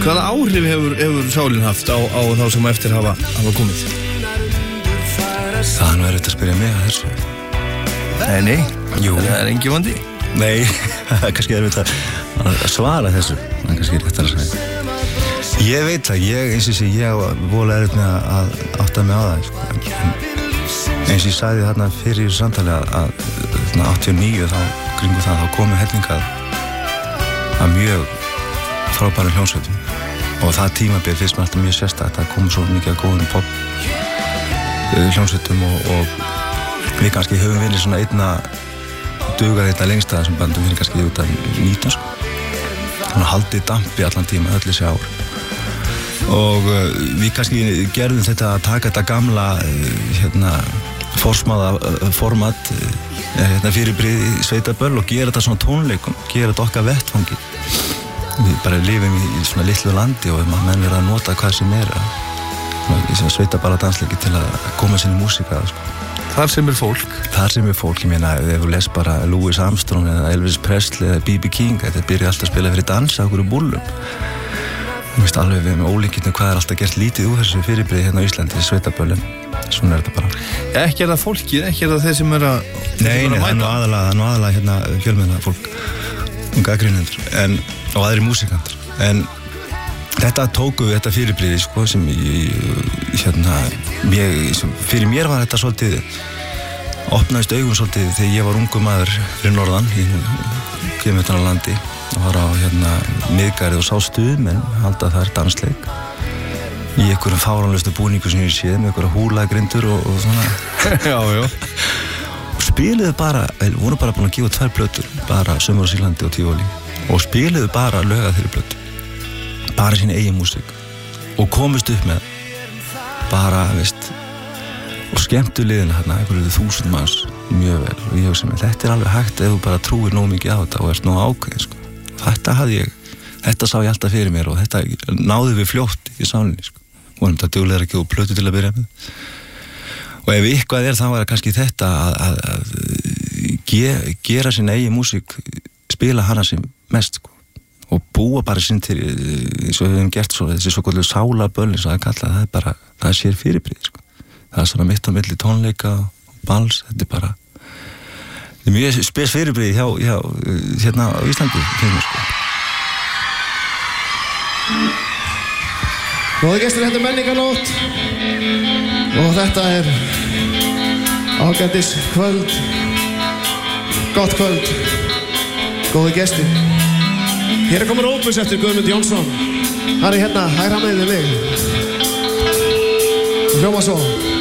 Hvaða áhrif hefur sálin haft á þá sem eftir hafa komið? Það nú erfitt að spyrja mig að þessu. Nei. Jú. Það engin vandi. Nei, það kannski erfitt að svara þessu. Það kannski réttar að segja. Ég veit það, eins og sé, ég vola erfitt með að átta mig á það, sko. Eins og ég sagði þarna fyrir samtali að 89 kringu það komið hellingar að mjög frábærum hljómsveitum og það tímabil fyrst mér alltaf mjög sérstakt að koma svo mikið að góðum pop hljómsveitum og við kannski höfum verið svona einna dugar þetta lengsta þessum bandum við kannski út af 19 sko. Þannig haldið dampi allan tíma öll þessi ár og við kannski gerðum þetta að taka þetta gamla forsmáða format fyrirbrigði sveitaböll og gera þetta svona tónleikum, gera þetta okkar vettfangi. Við bara lifum í svona litlu landi og menn er að nota hvað sem er að sveita bara dansleiki til að koma sinni músíka sko. Þar sem er fólk. Þar sem er fólk, ég meina ef þú les bara Louis Armstrong eða Elvis Presley eða B.B. King þetta byrja alltaf að spila fyrir dansa okkur í búllum. Þú veist alveg við með ólíkindum hvað er alltaf gert lítið úr þessu fyrirbrigði hérna á Íslandi í sveitaböllum. Svona er þetta bara. Ekki er það fólkið, ekki er það þeir sem er að Nei, það er nú aðalega hérna fjölmenna fólk gagnrýnendur og aðri músikantar. En þetta tóku við þetta fyrirbrigði sko sem fyrir mér var þetta svolítið opnaðist augun svolítið þegar ég var ungur maður fyrir norðan í Kemurtunarlandi og var á miðgarið og sá stuðmenn halda þar dansleik í einhverjum fáránlegustu búningu sem ég séð með einhverja húlagrindur og svona Já og spiluðu bara, voru bara búin að gefa 2 plötur bara Sumar á Sýrlandi og Tívolí og spiluðu bara lög af þeirri plötu bara sín eigin músík og komist upp með bara, veist og skemmtu liðina hérna, einhverju 1000 manns mjög vel og ég hugsa með þetta er alveg hægt ef þú bara trúir nóg mikið á þetta og ert nóg ákveðin sko. Þetta sá ég alltaf fyrir mér og þetta náði við fljótt í sálinni sko. Vorum þetta duglegir að gefa plötu til að byrja með og ef eitthvað er þá var það kannski þetta að gera sín eigin músík spila hana sem mest sko. Og búa bara sinn til eins og við hefum gert svo þessi svoköldu sálaböll eins og það kalla það er sér fyrirbrigði sko. Það er svona mitt á milli tónleika og bals, þetta er bara þetta er mjög spes fyrirbrigði hjá hérna á Íslandi fyrir sko. Góði gestir, þetta er menningarnótt og þetta er ágætis kvöld gott kvöld góði gestir Hér er komin Opus eftir Guðmund Jónsson. Hann er hérna hægra megin við mig. Hljóma svo.